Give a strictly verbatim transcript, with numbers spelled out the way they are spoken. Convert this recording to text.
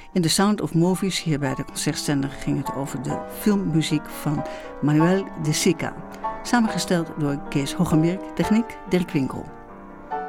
In The Sound of Movies, hier bij de concertzender, ging het over de filmmuziek van Manuel de Sica. Samengesteld door Kees Hoggenberg, techniek Dirk Winkel.